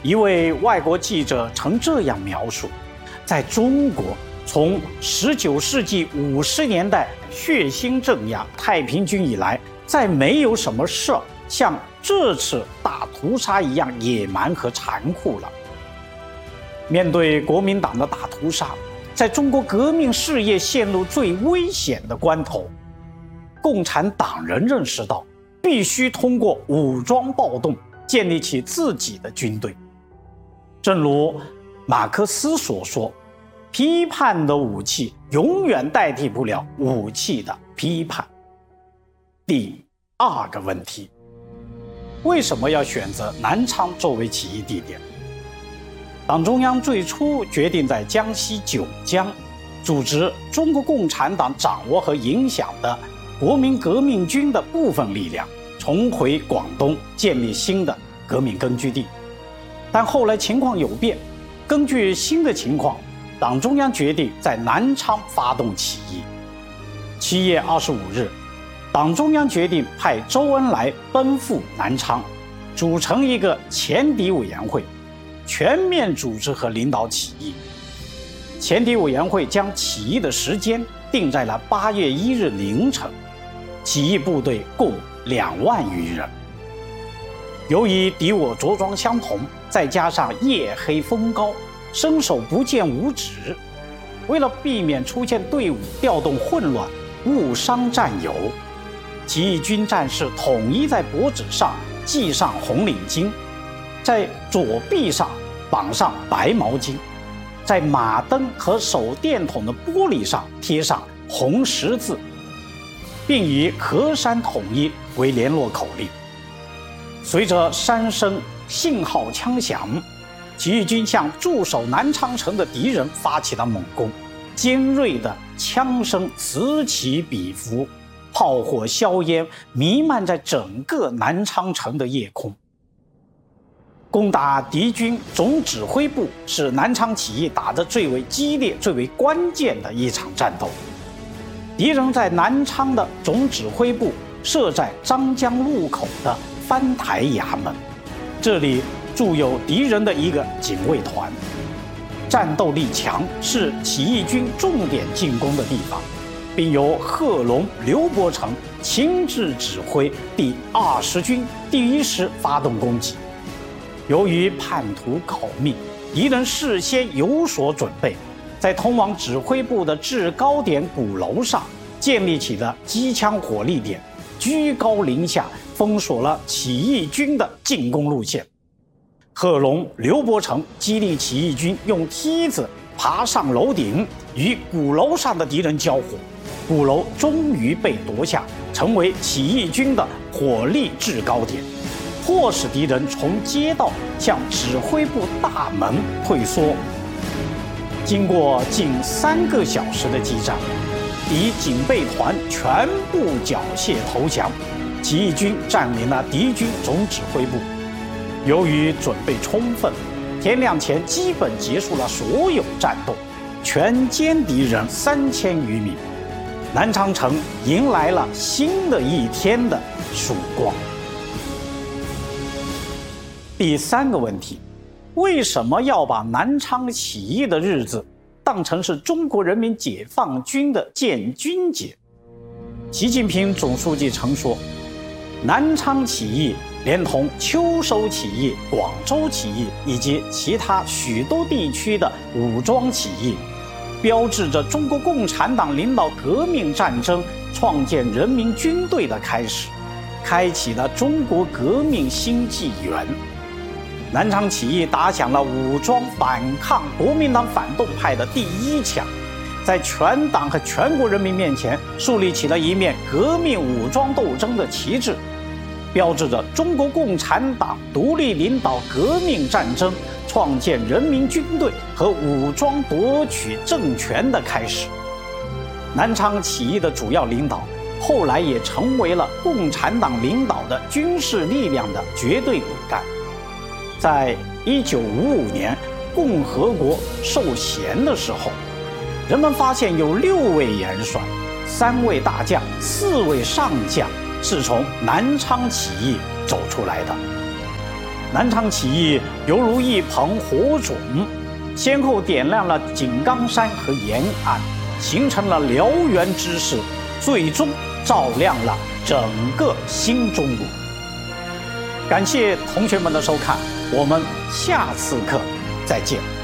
一位外国记者曾这样描述：在中国，从19世纪50年代血腥镇压太平军以来，再没有什么事像这次大屠杀一样野蛮和残酷了。面对国民党的大屠杀，在中国革命事业陷入最危险的关头，共产党人认识到，必须通过武装暴动建立起自己的军队。正如马克思所说，批判的武器永远代替不了武器的批判。第二个问题，为什么要选择南昌作为起义地点？党中央最初决定在江西九江组织中国共产党掌握和影响的国民革命军的部分力量，重回广东建立新的革命根据地。但后来情况有变，根据新的情况，党中央决定在南昌发动起义。7月25日，党中央决定派周恩来奔赴南昌，组成一个前敌委员会，全面组织和领导起义。前敌委员会将起义的时间定在了8月1日凌晨，起义部队共2万余人。由于敌我着装相同，再加上夜黑风高，伸手不见五指，为了避免出现队伍调动混乱，误伤战友，起义军战士统一在脖子上系上红领巾，在左臂上绑上白毛巾，在马灯和手电筒的玻璃上贴上红十字，并以河山统一为联络口令。随着3声信号枪响，起义军向驻守南昌城的敌人发起了猛攻，尖锐的枪声此起彼伏，炮火硝烟弥漫在整个南昌城的夜空。攻打敌军总指挥部是南昌起义打得最为激烈、最为关键的一场战斗。敌人在南昌的总指挥部设在张江路口的翻台衙门，这里驻有敌人的一个警卫团，战斗力强，是起义军重点进攻的地方，并由贺龙、刘伯承亲自指挥第20军第1师发动攻击。由于叛徒口密，敌人事先有所准备，在通往指挥部的制高点鼓楼上建立起了机枪火力点，居高临下封锁了起义军的进攻路线。贺龙、刘伯承激励起义军用梯子爬上楼顶，与鼓楼上的敌人交火，鼓楼终于被夺下，成为起义军的火力制高点，迫使敌人从街道向指挥部大门退缩。经过近3个小时的激战，敌警备团全部缴械投降，起义军占领了敌军总指挥部。由于准备充分，天亮前基本结束了所有战斗，全歼敌人3000余名。南昌城迎来了新的一天的曙光。第3个问题，为什么要把南昌起义的日子当成是中国人民解放军的建军节？习近平总书记曾说，南昌起义连同秋收起义、广州起义以及其他许多地区的武装起义，标志着中国共产党领导革命战争、创建人民军队的开始，开启了中国革命新纪元。南昌起义打响了武装反抗国民党反动派的第1枪，在全党和全国人民面前树立起了一面革命武装斗争的旗帜，标志着中国共产党独立领导革命战争、创建人民军队和武装夺取政权的开始。南昌起义的主要领导后来也成为了共产党领导的军事力量的绝对骨干。在1955年共和国授衔的时候，人们发现有6位元帅、3位大将、4位上将是从南昌起义走出来的。 南昌起义犹如一捧火种，先后点亮了井冈山和延安，形成了燎原之势，最终照亮了整个新中国。感谢同学们的收看，我们下次课再见。